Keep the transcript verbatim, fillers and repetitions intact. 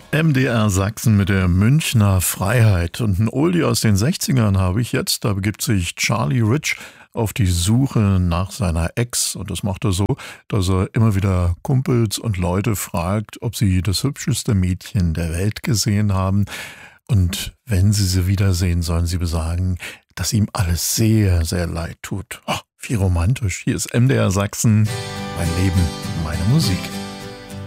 M D R Sachsen mit der Münchner Freiheit. Und ein Oldie aus den sechzigern habe ich jetzt. Da begibt sich Charlie Rich auf die Suche nach seiner Ex. Und das macht er so, dass er immer wieder Kumpels und Leute fragt, ob sie das hübscheste Mädchen der Welt gesehen haben. Und wenn sie sie wiedersehen, sollen sie besagen, dass ihm alles sehr, sehr leid tut. Oh, wie romantisch. Hier ist M D R Sachsen. Mein Leben, meine Musik.